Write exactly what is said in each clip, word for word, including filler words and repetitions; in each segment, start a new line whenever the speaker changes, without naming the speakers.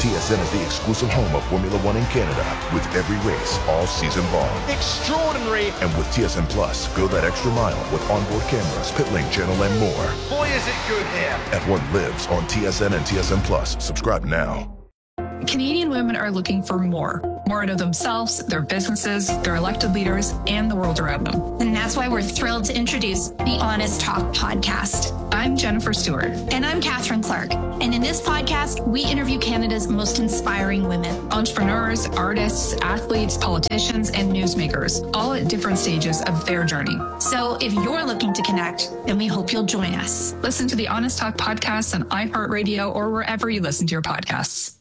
T S N is the exclusive home of Formula One in Canada, with every race all season long.
Extraordinary!
And with T S N Plus, go that extra mile with onboard cameras, pit lane channel, and more.
Boy, is it good here!
F one lives on T S N and T S N Plus. Subscribe now.
Canadian women are looking for more. More out of themselves, their businesses, their elected leaders, and the world around them.
And that's why we're thrilled to introduce the Honest Talk podcast.
I'm Jennifer Stewart.
And I'm Catherine Clark. And in this podcast, we interview Canada's most inspiring women.
Entrepreneurs, artists, athletes, politicians, and newsmakers, all at different stages of their journey.
So if you're looking to connect, then we hope you'll join us.
Listen to the Honest Talk podcast on iHeartRadio or wherever you listen to your podcasts.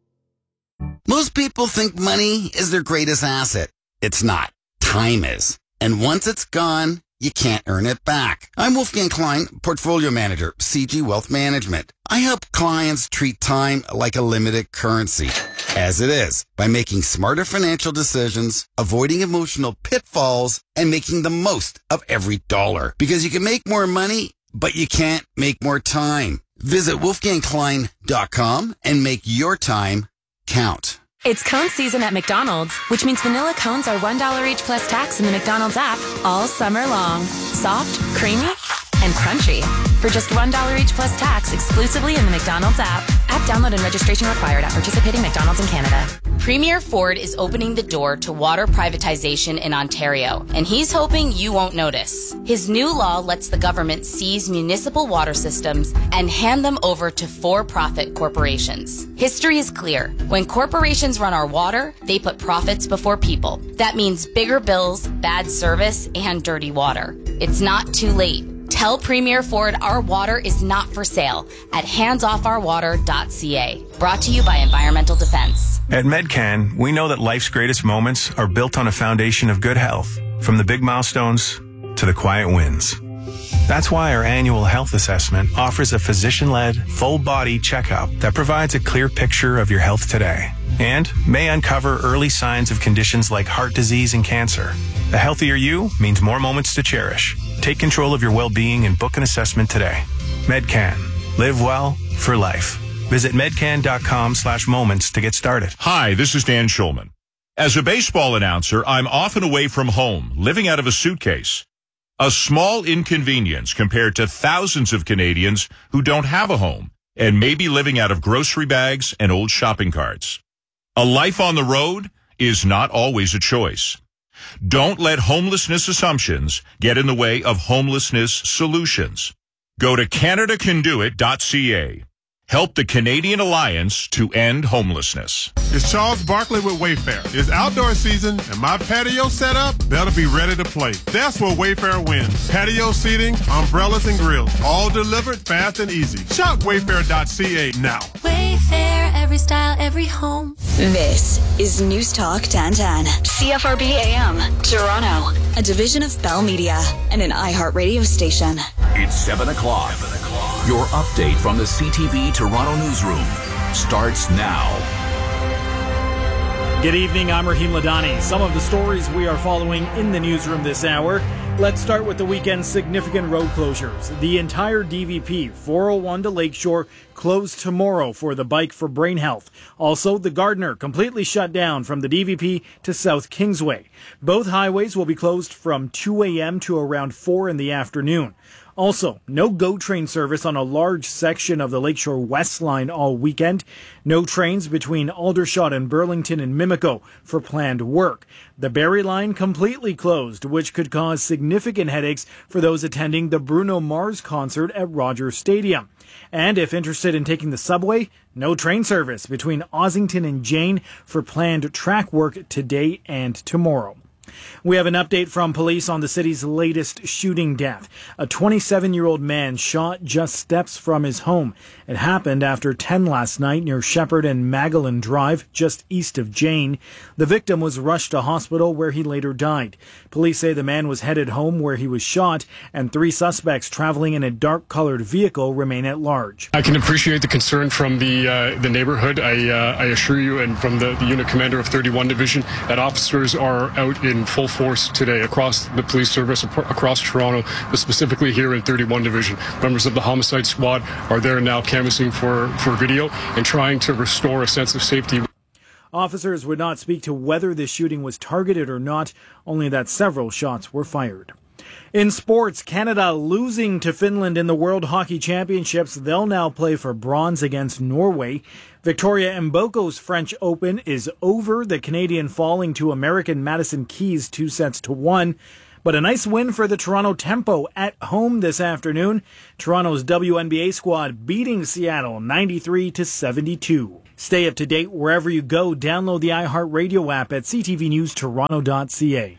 Most people think money is their greatest asset. It's not. Time is. And once it's gone, you can't earn it back. I'm Wolfgang Klein, Portfolio Manager, C G Wealth Management. I help clients treat time like a limited currency, as it is, by making smarter financial decisions, avoiding emotional pitfalls, and making the most of every dollar. Because you can make more money, but you can't make more time. Visit wolfgang klein dot com and make your time count.
It's cone season at McDonald's, which means vanilla cones are one dollar each plus tax in the McDonald's app all summer long. Soft, creamy, and crunchy. For just one dollar each plus tax exclusively in the McDonald's app. App download and registration required at participating McDonald's in Canada.
Premier Ford is opening the door to water privatization in Ontario, and he's hoping you won't notice. His new law lets the government seize municipal water systems and hand them over to for-profit corporations. History is clear. When corporations run our water, they put profits before people. That means bigger bills, bad service, and dirty water. It's not too late. Tell Premier Ford our water is not for sale at hands off our water dot c a. Brought to you by Environmental Defense.
At Medcan, we know that life's greatest moments are built on a foundation of good health, from the big milestones to the quiet wins. That's why our annual health assessment offers a physician-led, full-body checkup that provides a clear picture of your health today and may uncover early signs of conditions like heart disease and cancer. A healthier you means more moments to cherish. Take control of your well-being and book an assessment today. Medcan. Live well for life. Visit medcan.com slash moments to get started.
Hi, this is Dan Schulman. As a baseball announcer, I'm often away from home, living out of a suitcase. A small inconvenience compared to thousands of Canadians who don't have a home and may be living out of grocery bags and old shopping carts. A life on the road is not always a choice. Don't let homelessness assumptions get in the way of homelessness solutions. Go to canada can do it dot c a. Help the Canadian Alliance to end homelessness.
It's Charles Barkley with Wayfair. It's outdoor season, and my patio setup better be ready to play. That's where Wayfair wins. Patio seating, umbrellas, and grills, all delivered fast and easy. Shop wayfair dot c a now.
Wayfair, every style, every home.
This is News Talk ten ten. C F R B A M, Toronto. A division of Bell Media and an iHeartRadio station.
It's seven o'clock. seven o'clock. Your update from the C T V Toronto newsroom starts now.
Good evening, I'm Raheem Ladani. Some of the stories we are following in the newsroom this hour. Let's start with the weekend's significant road closures. The entire D V P four oh one to Lakeshore closed tomorrow for the Bike for Brain Health. Also, the Gardiner completely shut down from the D V P to South Kingsway. Both highways will be closed from two a.m. to around four in the afternoon. Also, no GO train service on a large section of the Lakeshore West Line all weekend. No trains between Aldershot and Burlington and Mimico for planned work. The Barrie Line completely closed, which could cause significant headaches for those attending the Bruno Mars concert at Rogers Stadium. And if interested in taking the subway, no train service between Ossington and Jane for planned track work today and tomorrow. We have an update from police on the city's latest shooting death. A twenty-seven-year-old man shot just steps from his home. It happened after ten last night near Shepherd and Magdalen Drive, just east of Jane. The victim was rushed to hospital where he later died. Police say the man was headed home where he was shot, and three suspects traveling in a dark-colored vehicle remain at large.
I can appreciate the concern from the uh, the neighborhood. I uh, I assure you, and from the, the unit commander of thirty-one Division, that officers are out in in full force today across the police service, across Toronto, but specifically here in thirty-one Division. Members of the homicide squad are there now canvassing for, for video and trying to restore a sense of safety.
Officers would not speak to whether the shooting was targeted or not, only that several shots were fired. In sports, Canada losing to Finland in the World Hockey Championships. They'll now play for bronze against Norway. Victoria Mboko's French Open is over, the Canadian falling to American Madison Keys two sets to one. But a nice win for the Toronto Tempo at home this afternoon. Toronto's W N B A squad beating Seattle ninety-three to seventy-two. Stay up to date wherever you go. Download the iHeartRadio app at c t v news toronto dot c a.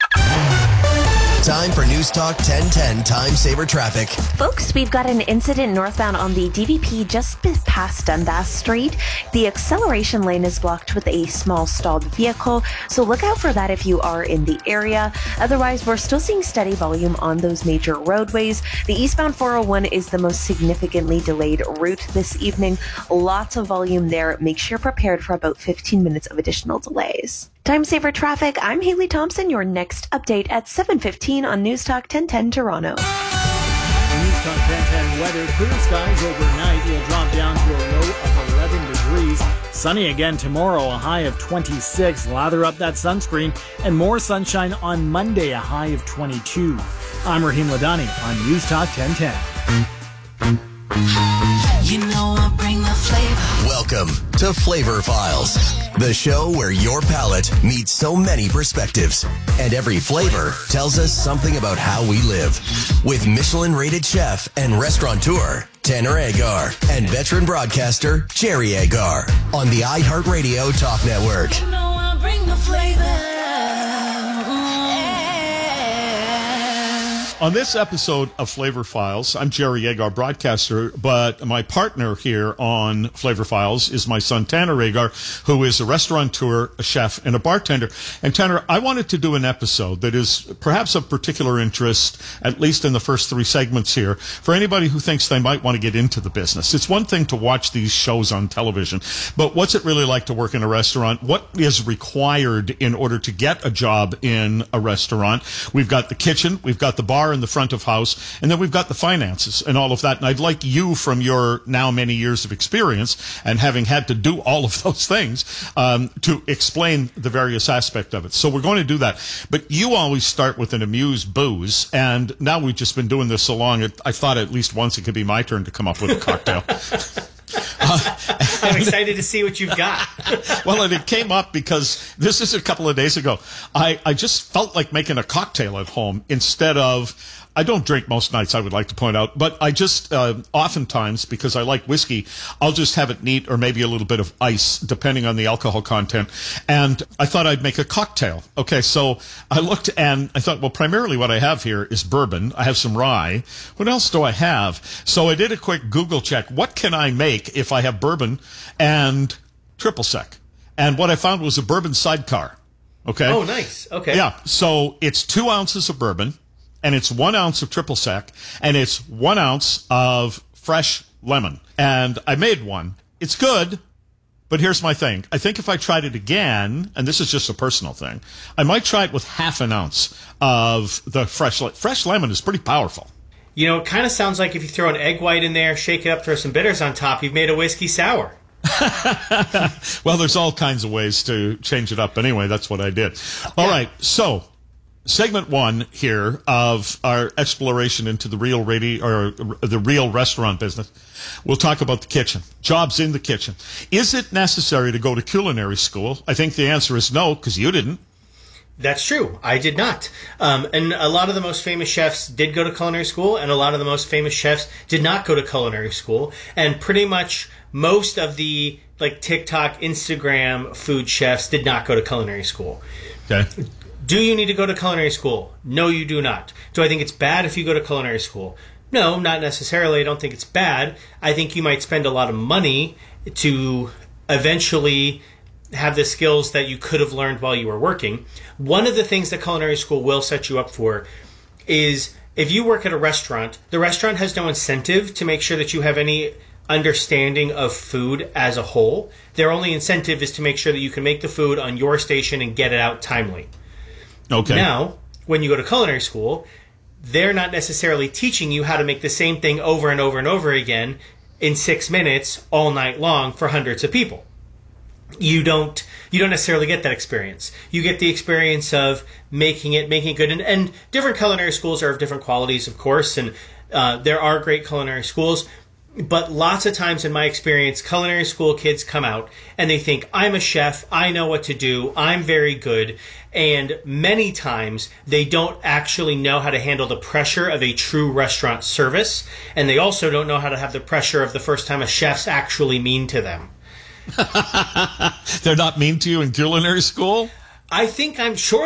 Time for News Talk ten ten Time Saver Traffic.
Folks, we've got an incident northbound on the D V P just past Dundas Street. The acceleration lane is blocked with a small stalled vehicle, so look out for that if you are in the area. Otherwise, we're still seeing steady volume on those major roadways. The eastbound four oh one is the most significantly delayed route this evening. Lots of volume there. Make sure you're prepared for about fifteen minutes of additional delays. Time Saver Traffic, I'm Haley Thompson. Your next update at seven fifteen on News Talk ten ten Toronto.
News Talk ten ten weather. Clear skies overnight. You'll drop down to a low of eleven degrees. Sunny again tomorrow, a high of twenty-six. Lather up that sunscreen. And more sunshine on Monday, a high of twenty-two. I'm Raheem Ladani on News Talk ten ten.
You know I bring the flavor. Welcome to Flavor Files, the show where your palate meets so many perspectives, and every flavor tells us something about how we live. With Michelin-rated chef and restaurateur Tanner Agar and veteran broadcaster Jerry Agar on the iHeartRadio Talk Network.
You know I bring the flavor.
On this episode of Flavor Files, I'm Jerry Agar, broadcaster, but my partner here on Flavor Files is my son Tanner Agar, who is a restaurateur, a chef, and a bartender. And Tanner, I wanted to do an episode that is perhaps of particular interest, at least in the first three segments here, for anybody who thinks they might want to get into the business. It's one thing to watch these shows on television, but what's it really like to work in a restaurant? What is required in order to get a job in a restaurant? We've got the kitchen, we've got the bar in the front of house, and then we've got the finances and all of that. And I'd like you, from your now many years of experience and having had to do all of those things, um, to explain the various aspects of it. So we're going to do that. But you always start with an amuse booze, and now we've just been doing this so long, it, I thought at least once it could be my turn to come up with a cocktail.
Uh, I'm excited to see what you've got.
Well, and it came up because this is a couple of days ago. I, I just felt like making a cocktail at home instead of, I don't drink most nights, I would like to point out, but I just, uh, oftentimes, because I like whiskey, I'll just have it neat or maybe a little bit of ice, depending on the alcohol content. And I thought I'd make a cocktail. Okay, so I looked and I thought, well, primarily what I have here is bourbon. I have some rye. What else do I have? So I did a quick Google check. What can I make if I have bourbon and triple sec? And what I found was a bourbon sidecar. Okay.
Oh, nice. Okay.
Yeah. So it's two ounces of bourbon, and it's one ounce of triple sec, and it's one ounce of fresh lemon. And I made one. It's good, but here's my thing. I think if I tried it again, and this is just a personal thing, I might try it with half an ounce of the fresh le- fresh lemon is pretty powerful.
You know, it kind of sounds like if you throw an egg white in there, shake it up, throw some bitters on top, you've made a whiskey sour.
Well, there's all kinds of ways to change it up. Anyway, that's what I did. All yeah. right, so segment one here of our exploration into the real radio or the real restaurant business. We'll talk about the kitchen, jobs in the kitchen. Is it necessary to go to culinary school? I think the answer is no, because you didn't.
That's true. I did not. Um, and a lot of the most famous chefs did go to culinary school, and a lot of the most famous chefs did not go to culinary school. And pretty much most of the like TikTok, Instagram food chefs did not go to culinary school.
Okay.
Do you need to go to culinary school? No, you do not. Do I think it's bad if you go to culinary school? No, not necessarily. I don't think it's bad. I think you might spend a lot of money to eventually have the skills that you could have learned while you were working. One of the things that culinary school will set you up for is if you work at a restaurant, the restaurant has no incentive to make sure that you have any understanding of food as a whole. Their only incentive is to make sure that you can make the food on your station and get it out timely.
Okay.
Now, when you go to culinary school, they're not necessarily teaching you how to make the same thing over and over and over again in six minutes all night long for hundreds of people. You don't you don't necessarily get that experience. You get the experience of making it, making it good. And, and different culinary schools are of different qualities, of course, and uh, there are great culinary schools. But lots of times in my experience, culinary school kids come out and they think, I'm a chef, I know what to do, I'm very good. And many times they don't actually know how to handle the pressure of a true restaurant service. And they also don't know how to have the pressure of the first time a chef's actually mean to them.
They're not mean to you in culinary school?
I think I'm sure